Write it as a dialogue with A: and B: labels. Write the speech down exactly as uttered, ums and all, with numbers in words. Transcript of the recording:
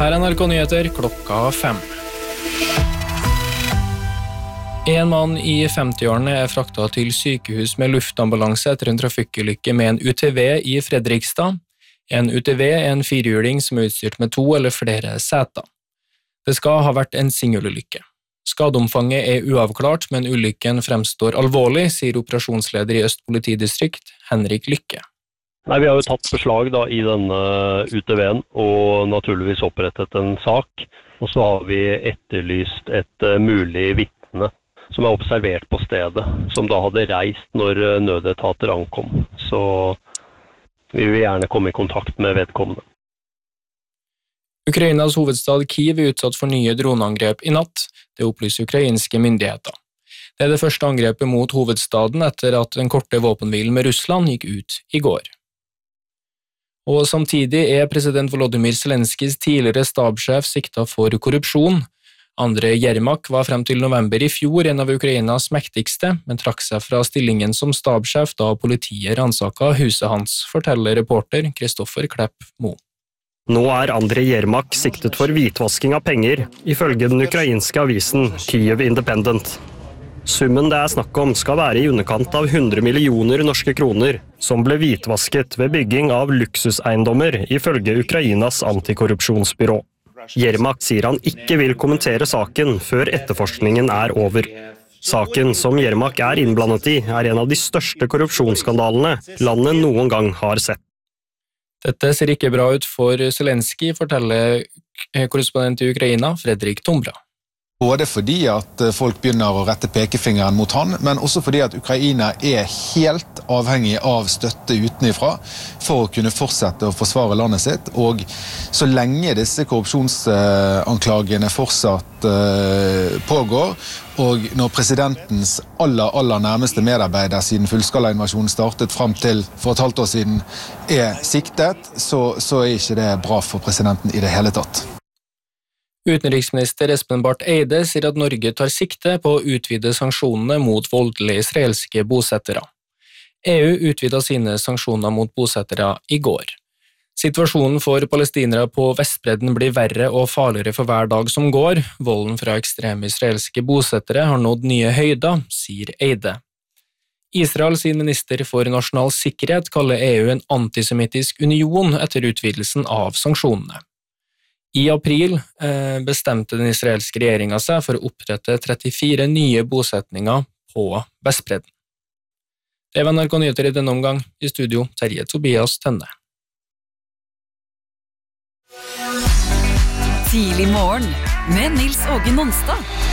A: Her er N R K Nyheter klokka fem. En mann i femtiårene er fraktet til sykehus med luftambulanse etter en trafikkulykke med en U T V i Fredrikstad. En U T V er en firehjuling som er utstyrt med to eller flere seter. Det skal ha vært en singelulykke. Skadeomfanget er uavklart, men ulykken fremstår alvorlig, sier operasjonsleder i Øst politidistrikt, Henrik Lykke.
B: Nei, vi har jo tatt beslag da, i denne U T V-en og naturligvis opprettet en sak. Og så har vi etterlyst et uh, mulig vitne som er observert på stedet, som da hadde reist når uh, nødetater ankom. Så vi vil gjerne komme i kontakt med vedkommende.
A: Ukrainas hovedstad Kyiv er utsatt for nye droneangrep i natt, det opplyser ukrainske myndigheter. Det er det første angrepet mot hovedstaden etter at den korte våpenhvilen med Russland gikk ut i går. Og samtidig er president Volodymyr Zelenskis tidligere stabssjef siktet for korrupsjon. Andrej Jermak var frem til november i fjor en av Ukrainas mektigste, men trakk seg fra stillingen som stabssjef da politiet ransaket huset hans, forteller reporter Kristoffer Klepp Mo.
C: Nå er Andrej Jermak siktet for hvitvasking av penger, ifølge den ukrainske avisen Kyiv Independent. Summen det er snakk om skal være i underkant av hundre millioner norske kroner, som ble hvitvasket ved bygging av luksuseiendommer, ifølge Ukrainas antikorrupsjonsbyrå. Jermak sier han ikke vil kommentere saken før etterforskningen er over. Saken som Jermak er innblandet i, er en av de største korrupsjonsskandalene landet noen gang har sett.
A: Dette ser ikke bra ut for Zelensky, forteller korrespondent i Ukraina, Fredrik Tombra.
D: Både fordi at folk begynner å rette pekefingeren mot han, men også fordi at Ukraina er helt avhengig av støtte utenifra for å kunne fortsette å forsvare landet sitt. Og så lenge disse korrupsjonsanklagene fortsatt pågår, og når presidentens aller, aller nærmeste medarbeider siden fullskalainvasjonen startet frem til for et halvt år siden er siktet, så, så er ikke det bra for presidenten i det hele tatt.
A: Utenriksminister Espen Barth Eide sier at Norge tar sikte på å utvide sanksjonene mot voldelige israelske bosettere. E U utvidet sine sanksjoner mot bosettere i går. Situasjonen for palestinere på Vestbredden blir verre og farligere for hver dag som går. Volden fra ekstreme israelske bosettere har nådd nye høyder, sier Eide. Israel sin minister for nasjonal sikkerhet kaller E U en antisemittisk union etter utvidelsen av sanksjonene. I april bestemte den israelske regjeringen seg for å opprette trettifire nye bosetninger på Vestbredden. Det var N R K Nyheter i denne omgang. I studio, Terje Tobias Tønne.
E: Tidlig morgen med Nils Åge Nonstad.